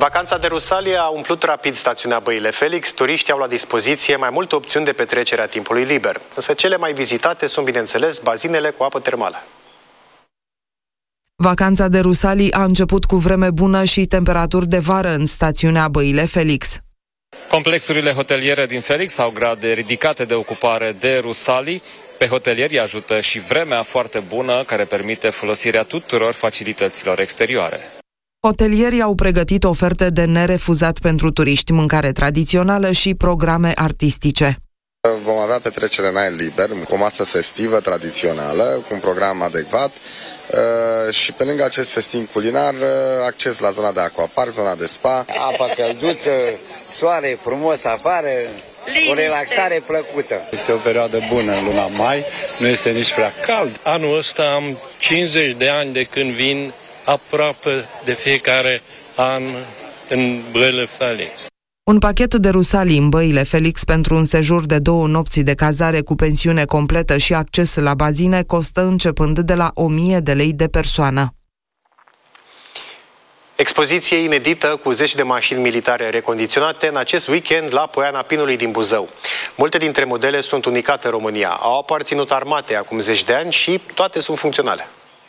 Vacanța de Rusalii a umplut rapid stațiunea Băile Felix. Turiștii au la dispoziție mai multe opțiuni de petrecere a timpului liber. Însă cele mai vizitate sunt, bineînțeles, bazinele cu apă termală. Vacanța de Rusalii a început cu vreme bună și temperaturi de vară în stațiunea Băile Felix. Complexurile hoteliere din Felix au grade ridicate de ocupare de Rusalii. Pe hotelieri ajută și vremea foarte bună, care permite folosirea tuturor facilităților exterioare. Hotelierii au pregătit oferte de nerefuzat pentru turiști, mâncare tradițională și programe artistice. Vom avea petrecere în aer liber, cu o masă festivă, tradițională, cu un program adecvat și pe lângă acest festin culinar, acces la zona de aquapark, zona de spa. Apă călduță, soare frumos afară, o relaxare plăcută. Este o perioadă bună în luna mai, nu este nici prea cald. Anul ăsta am 50 de ani de când vin aproape de fiecare an în Băile Felix. Un pachet de Rusalii în Băile Felix pentru un sejur de 2 nopți de cazare cu pensiune completă și acces la bazine costă începând de la 1000 de lei de persoană. Expoziție inedită cu 10 de mașini militare recondiționate în acest weekend la Poiana Pinului din Buzău. Multe dintre modele sunt unicate în România, au aparținut armatei acum 10 de ani și toate sunt funcționale.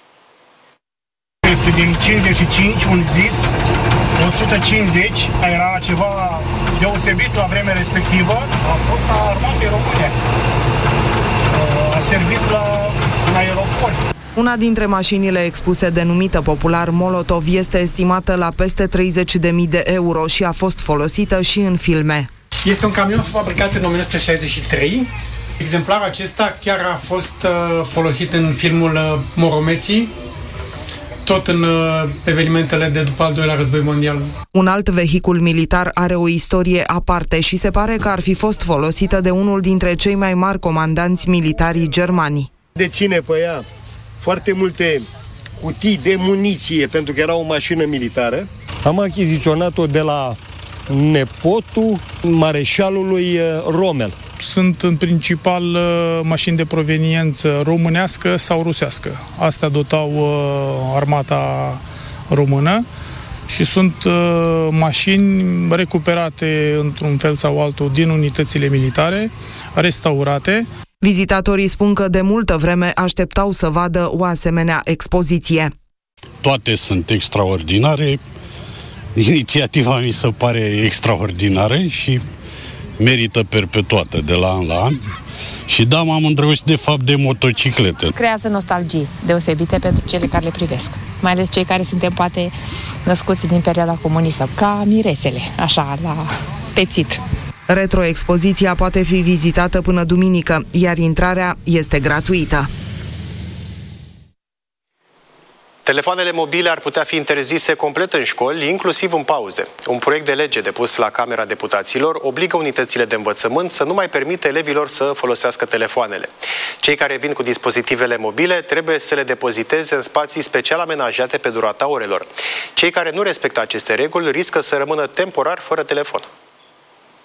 Este din 55, un ZIS, 150, era ceva deosebit la vremea respectivă. A fost la armatei române. A servit în aeroport. Una dintre mașinile expuse, denumită popular Molotov, este estimată la peste 30.000 de euro și a fost folosită și în filme. Este un camion fabricat în 1963. Exemplarul acesta chiar a fost folosit în filmul Moromeții, tot în evenimentele de după al doilea război mondial. Un alt vehicul militar are o istorie aparte și se pare că ar fi fost folosită de unul dintre cei mai mari comandanți militari germani. Deține pe ea foarte multe cutii de muniție, pentru că era o mașină militară. Am achiziționat-o de la nepotul mareșalului Rommel. Sunt în principal mașini de proveniență românească sau rusească. Astea dotau armata română și sunt mașini recuperate într-un fel sau altul din unitățile militare, restaurate. Vizitatorii spun că de multă vreme așteptau să vadă o asemenea expoziție. Toate sunt extraordinare, inițiativa mi se pare extraordinară și merită perpetuată de la an la an. Și da, m-am îndrăgostit de fapt de motocicletă. Creează nostalgii deosebite pentru cele care le privesc, mai ales cei care suntem poate născuți din perioada comunistă, ca miresele, așa, la pețit. Retroexpoziția poate fi vizitată până duminică, iar intrarea este gratuită. Telefoanele mobile ar putea fi interzise complet în școli, inclusiv în pauze. Un proiect de lege depus la Camera Deputaților obligă unitățile de învățământ să nu mai permită elevilor să folosească telefoanele. Cei care vin cu dispozitivele mobile trebuie să le depoziteze în spații special amenajate pe durata orelor. Cei care nu respectă aceste reguli riscă să rămână temporar fără telefon.